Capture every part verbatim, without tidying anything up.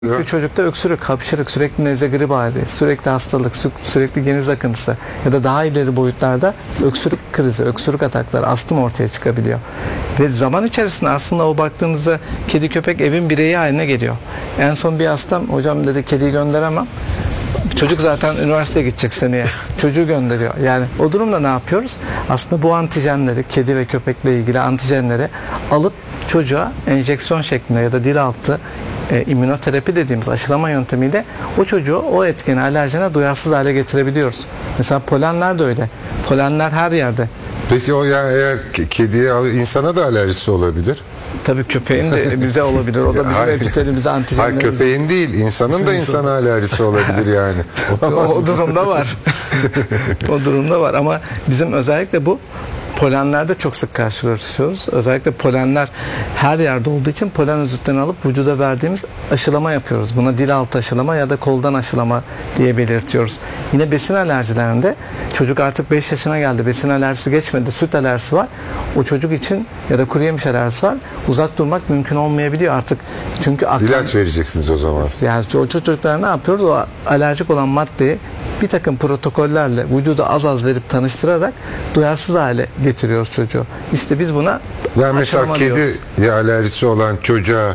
Sürekli çocukta öksürük, hapşırık, sürekli nezle, grip hali, sürekli hastalık, sü- sürekli geniz akıntısı ya da daha ileri boyutlarda öksürük krizi, öksürük atakları, astım ortaya çıkabiliyor. Ve zaman içerisinde aslında o baktığınızda kedi köpek evin bireyi haline geliyor. En son bir hastam, hocam dedi kediyi gönderemem. Çocuk zaten üniversiteye gidecek seneye. Çocuğu gönderiyor. Yani o durumda ne yapıyoruz? Aslında bu antijenleri, kedi ve köpekle ilgili antijenleri alıp çocuğa enjeksiyon şeklinde ya da dil altı e, immünoterapi dediğimiz aşılama yöntemiyle o çocuğu o etkene, alerjene duyarsız hale getirebiliyoruz. Mesela polenler de öyle. Polenler her yerde. Peki o yani eğer ke- kediye al- insana da alerjisi olabilir. Tabii köpeğin de bize olabilir. O da bizim Hayır. epitelimize, Hayır, antijenlerimize. köpeğin değil, insanın da insana alerjisi olabilir yani. O, o durumda var. O durumda var ama bizim özellikle bu polenlerde çok sık karşılaşıyoruz. Özellikle polenler her yerde olduğu için polen özütlerini alıp vücuda verdiğimiz aşılama yapıyoruz. Buna dil altı aşılama ya da koldan aşılama diye belirtiyoruz. Yine besin alerjilerinde çocuk artık beş yaşına geldi. Besin alerjisi geçmedi. Süt alerjisi var. O çocuk için ya da kuru yemiş alerjisi var. Uzak durmak mümkün olmayabiliyor artık. Çünkü akran, İlaç vereceksiniz o zaman. yani o çocuklara ne yapıyoruz? O alerjik olan maddeyi bir takım protokollerle vücuda az az verip tanıştırarak duyarsız hale getiriyoruz çocuğu. İşte biz buna Yani mesela aşılama diyoruz. kediye alerjisi olan çocuğa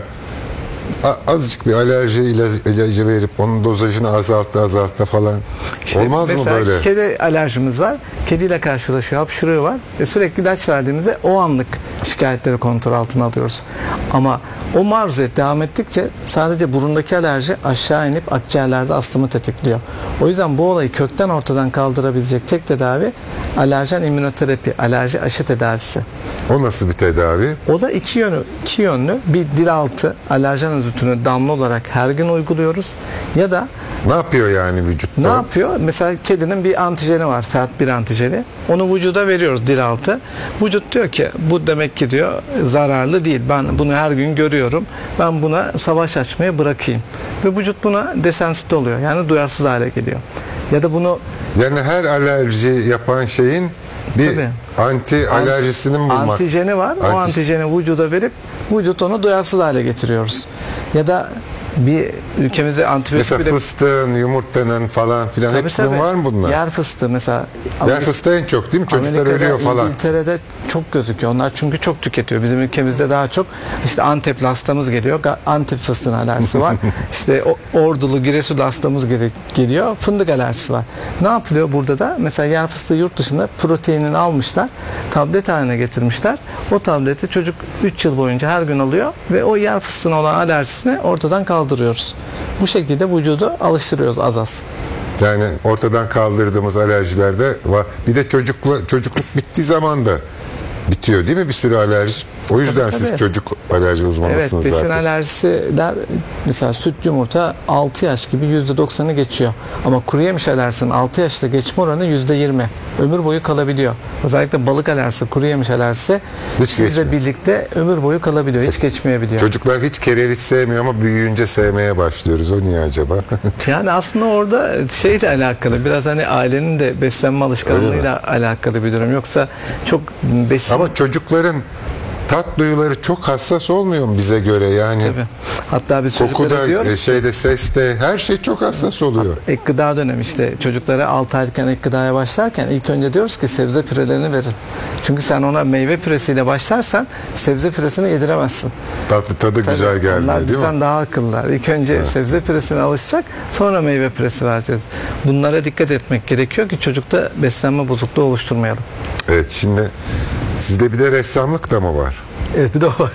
a- azıcık bir alerji ilacı, ilacı verip onun dozajını azalttı azalttı falan. İşte Olmaz mı mesela böyle? kedi alerjimiz var. Kediyle karşılaşıyor, hapşırığı var. Ve sürekli ilaç verdiğimizde o anlık şikayetleri kontrol altına alıyoruz. Ama o maruziyet devam ettikçe sadece burundaki alerji aşağı inip akciğerlerde astımı tetikliyor. O yüzden bu olayı kökten ortadan kaldırabilecek tek tedavi alerjen immünoterapi, alerji aşı tedavisi. O nasıl bir tedavi? O da iki yönü, iki yönlü. Bir dil altı alerjen özütünü damla olarak her gün uyguluyoruz. Ya da Ne yapıyor yani vücutta? ne yapıyor? Mesela kedinin bir antijeni var, F E A T bir antijeni. Onu vücuda veriyoruz dil altı. Vücut diyor ki bu demek ki diyor zararlı değil. Ben bunu her gün görüyorum. Ben buna savaş açmaya bırakayım. Ve vücut buna desensitive oluyor. Yani duyarsız hale geliyor. Ya da bunu Yani her alerji yapan şeyin bir Tabii. anti alerjisini mi bulmak? antijeni var. O Anti- antijeni vücuda verip vücut onu duyarsız hale getiriyoruz. Ya da bir ülkemizde antibiyotik Mesela bir de fıstığın, yumurtanın falan filan Tabii hepsinin tabii. var mı bunlar? Yer fıstığı mesela. Yer fıstığı en çok değil mi? Çocuklar Amerika'da, ölüyor falan. İngiltere'de çok gözüküyor. Onlar çünkü çok tüketiyor. Bizim ülkemizde daha çok işte Antepli hastamız geliyor. Ga- Antep fıstığına alerjisi var. İşte o- Ordulu, Giresunlu hastamız gele- geliyor. Fındık alerjisi var. Ne yapılıyor burada da? Mesela yer fıstığı yurt dışında proteinini almışlar. Tablet haline getirmişler. O tableti çocuk üç yıl boyunca her gün alıyor ve o yer fıstığına olan alerjisini ortadan kaldırıyoruz. Bu şekilde vücudu alıştırıyoruz az az. Yani ortadan kaldırdığımız alerjilerde var. Bir de çocuklu, çocukluk bittiği zaman da bitiyor değil mi bir sürü alerji? O yüzden Tabii, siz tabii. çocuk alerji Evet, uzmanısınız besin zaten. alerjisiler mesela süt yumurta altı yaş gibi yüzde doksanı geçiyor. Ama kuru yemiş alerjisinin altı yaşta geçme oranı yüzde yirmi. Ömür boyu kalabiliyor. Özellikle balık alerjisi, kuru yemiş alerjisi Hiç sizle geçmiyor. birlikte ömür boyu kalabiliyor. Hiç geçmeyebiliyor. Çocuklar hiç kereviz sevmiyor ama büyüyünce sevmeye başlıyoruz. O niye acaba? Yani aslında orada şeyle alakalı biraz hani ailenin de beslenme alışkanlığıyla alakalı bir durum. Yoksa çok besin Ama çocukların tat duyuları çok hassas olmuyor mu bize göre yani? tabii. Hatta biz Kokuda, çocuklara diyoruz ki, şeyde, seste her şey çok hassas oluyor. ek gıda dönemi işte çocuklara altı aylıkken ek gıdaya başlarken ilk önce diyoruz ki sebze pürelerini verin. Çünkü sen ona meyve püresiyle başlarsan sebze püresini yediremezsin. Tatlı tadı güzel Tabii, gelmiyor onlar değil bizden mi? daha akıllılar. İlk önce sebze püresine alışacak, sonra meyve püresi vereceğiz. Bunlara dikkat etmek gerekiyor ki çocukta beslenme bozukluğu oluşturmayalım. Evet, şimdi sizde bir de ressamlık da mı var? Evet, bir de o var.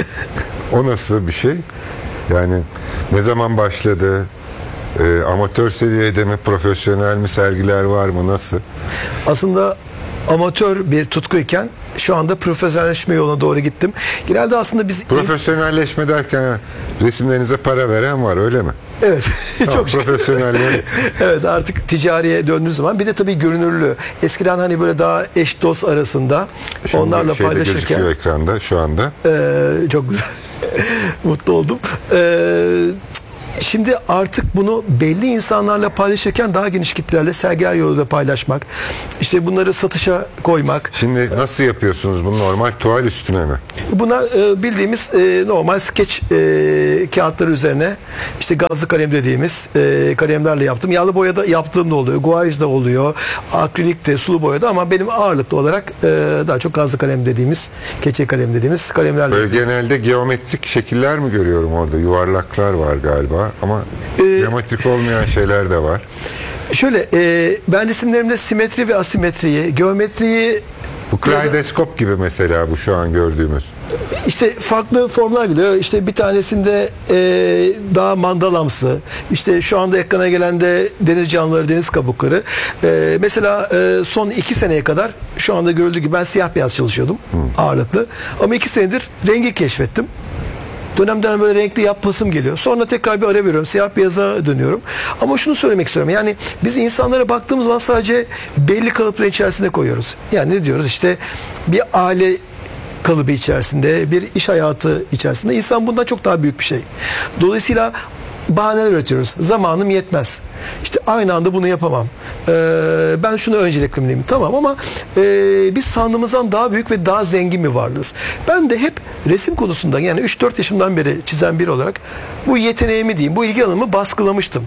O nasıl bir şey? Yani ne zaman başladı? Ee, amatör seviyede mi, profesyonel mi, sergiler var mı, nasıl? Aslında amatör bir tutkuyken şu anda profesyonelleşme yoluna doğru gittim. Genelde aslında biz Profesyonelleşme derken resimlerinize para veren var, öyle mi? evet Tamam, çok şükür. profesyonelliğe Evet, artık ticariye döndüğü zaman bir de tabii görünürlüğü. Eskiden hani böyle daha eş dost arasında şimdi onlarla şeyde paylaşırken gözüküyor ekranda şu anda. Ee, çok güzel. Mutlu oldum. Ee, Şimdi artık bunu belli insanlarla paylaşırken daha geniş kitlelerle sergiler yoluyla paylaşmak, işte bunları satışa koymak. Şimdi nasıl yapıyorsunuz bunu? Normal tuval üstüne mi? Bunlar e, bildiğimiz e, normal skeç e, kağıtları üzerine işte gazlı kalem dediğimiz e, kalemlerle yaptım. Yağlı boyada yaptığım da oluyor. Guaj da oluyor. Akrilik de, sulu boyada ama benim ağırlıklı olarak e, daha çok gazlı kalem dediğimiz, keçe kalem dediğimiz kalemlerle. Böyle genelde geometrik şekiller mi görüyorum orada? Yuvarlaklar var galiba ama Ee, geometrik olmayan şeyler de var. Şöyle e, ben resimlerimde simetri ve asimetriyi, geometriyi Bu kaleidoskop gibi mesela bu şu an gördüğümüz. İşte farklı formlar geliyor. İşte bir tanesinde e, daha mandalamsı. İşte şu anda ekrana gelen de deniz canlıları, deniz kabukları. E, mesela e, son iki seneye kadar şu anda görüldüğü gibi ben siyah beyaz çalışıyordum ağırlıklı. Ama iki senedir rengi keşfettim. Dönemden böyle renkli yapasım geliyor. Sonra tekrar bir ara veriyorum. Siyah beyaza dönüyorum. Ama şunu söylemek istiyorum. Yani biz insanlara baktığımız zaman sadece belli kalıpların içerisinde koyuyoruz. Yani ne diyoruz? İşte bir aile kalıbı içerisinde, bir iş hayatı içerisinde. İnsan bundan çok daha büyük bir şey. Dolayısıyla bahaneler üretiyoruz. Zamanım yetmez. İşte aynı anda bunu yapamam. Ee, ben şunu önceliklimliyim. Tamam ama e, biz sandığımızdan daha büyük ve daha zengin bir varlığız. Ben de hep resim konusunda yani üç dört yaşımdan beri çizen biri olarak bu yeteneğimi diyeyim, bu ilgi alanımı baskılamıştım.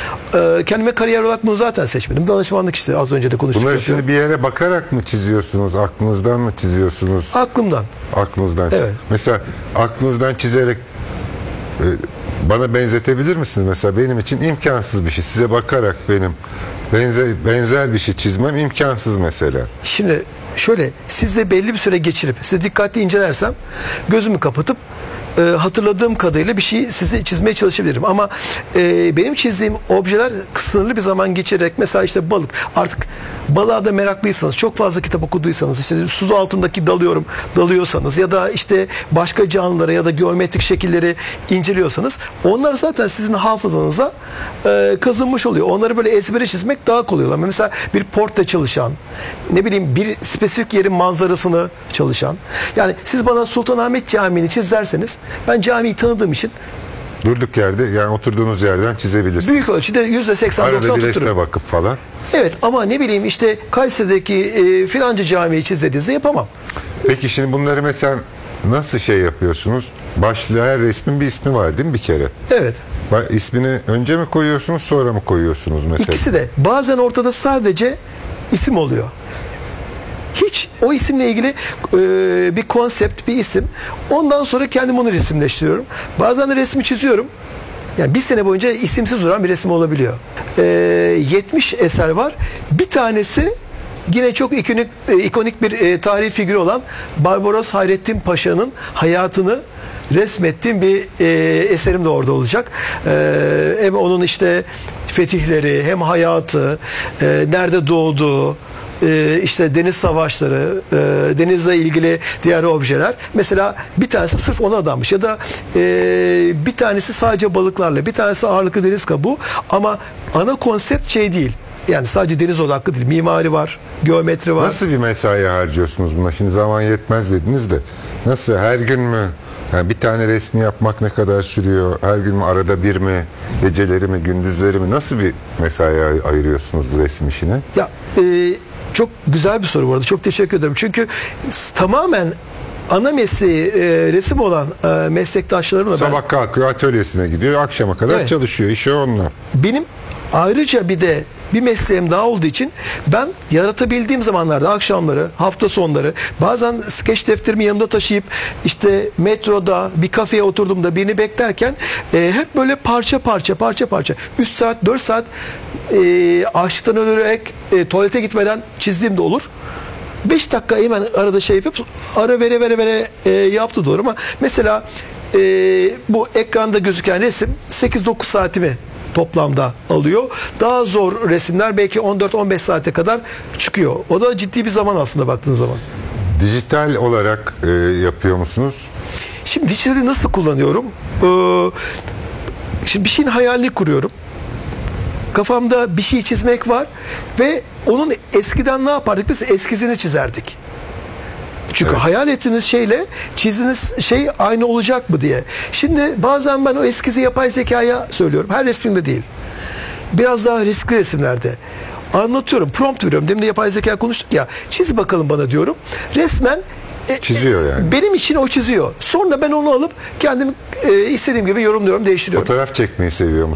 Ee, kendime kariyer olarak bunu zaten seçmedim. Danışmanlık işte az önce de konuştuk. Bunları şimdi bir yere bakarak mı çiziyorsunuz? Aklınızdan mı çiziyorsunuz? Aklımdan. Aklınızdan. Evet. Mesela aklınızdan çizerek e, bana benzetebilir misiniz? Mesela benim için imkansız bir şey. Size bakarak benim benzer, benzer bir şey çizmem imkansız mesela. Şimdi şöyle sizle belli bir süre geçirip sizi dikkatli incelersem gözümü kapatıp e, hatırladığım kadarıyla bir şeyi sizi çizmeye çalışabilirim. Ama e, benim çizdiğim objeler sınırlı bir zaman geçirerek mesela işte balık. Artık balığa da meraklıysanız, çok fazla kitap okuduysanız, işte su altındaki dalıyorum, dalıyorsanız ya da işte başka canlılara ya da geometrik şekilleri inceliyorsanız onlar zaten sizin hafızanıza e, kazınmış oluyor. Onları böyle ezbere çizmek daha kolay oluyor. Mesela bir portre çalışan, ne bileyim bir spesifik yerin manzarasını çalışan. Yani siz bana Sultanahmet Camii'ni çiz derseniz ben camiyi tanıdığım için Durduk yerde yani oturduğunuz yerden çizebilirsiniz. büyük ölçüde yüzde seksen doksan Arada bir tuttururum. resme bakıp falan. Evet ama ne bileyim işte Kayseri'deki e, filanca camiyi çiz dediğinizde yapamam. Peki şimdi bunları mesela nasıl şey yapıyorsunuz? Başlığa her resmin bir ismi var değil mi bir kere? Evet. Ba- İsmini önce mi koyuyorsunuz sonra mı koyuyorsunuz mesela? İkisi de. Bazen ortada sadece isim oluyor. Hiç o isimle ilgili e, bir konsept, bir isim. Ondan sonra kendim onu resimleştiriyorum. Bazen de resmi çiziyorum. Yani bir sene boyunca isimsiz duran bir resim olabiliyor. E, yetmiş eser var. Bir tanesi yine çok ikonik, e, ikonik bir e, tarihi figürü olan Barbaros Hayrettin Paşa'nın hayatını resmettiğim bir e, eserim de orada olacak. E, hem onun işte fetihleri, hem hayatı, e, nerede doğduğu, e, işte deniz savaşları, e, denizle ilgili diğer objeler. Mesela bir tanesi sırf ona adanmış ya da e, bir tanesi sadece balıklarla, bir tanesi ağırlıklı deniz kabuğu ama ana konsept şey değil. Yani sadece deniz odaklı değil. Mimari var, geometri var. Nasıl bir mesai harcıyorsunuz buna? Şimdi zaman yetmez dediniz de. Nasıl? Her gün mü? Yani bir tane resmi yapmak ne kadar sürüyor? Her gün mü? Arada bir mi? Geceleri mi? Gündüzleri mi? Nasıl bir mesai ay- ayırıyorsunuz bu resim işine? Ya e, çok güzel bir soru bu arada. Çok teşekkür ederim. Çünkü s- tamamen ana mesleği e, resim olan e, meslektaşlarımla ben Sabah kalkıyor atölyesine gidiyor. Akşama kadar Evet. çalışıyor. İşi onunla. benim ayrıca bir de bir mesleğim daha olduğu için ben yaratabildiğim zamanlarda akşamları, hafta sonları bazen skeç defterimi yanımda taşıyıp işte metroda bir kafeye oturduğumda birini beklerken e, hep böyle parça parça parça parça üç saat dört saat e, açlıktan ölerek e, tuvalete gitmeden çizdiğim de olur. beş dakika hemen arada şey yapıp ara vere vere vere e, yaptı doğru ama mesela e, bu ekranda gözüken resim sekiz dokuz saatimi toplamda alıyor. Daha zor resimler belki on dört on beş saate kadar çıkıyor. O da ciddi bir zaman aslında baktığınız zaman. Dijital olarak e, yapıyor musunuz? Şimdi dijitali nasıl kullanıyorum? Ee, şimdi bir şeyin hayalini kuruyorum. Kafamda bir şey çizmek var ve onun eskiden ne yapardık? Biz eskizini çizerdik. Çünkü Evet. hayal ettiğiniz şeyle çizdiğiniz şey aynı olacak mı diye. Şimdi bazen ben o eskizi yapay zekaya söylüyorum. Her resmimde değil. Biraz daha riskli resimlerde. Anlatıyorum, prompt veriyorum. Demin de yapay zeka konuştuk ya. Çiz bakalım bana diyorum. Resmen e, Çiziyor yani. benim için o çiziyor. Sonra ben onu alıp kendim e, istediğim gibi yorumluyorum, değiştiriyorum. Fotoğraf çekmeyi seviyor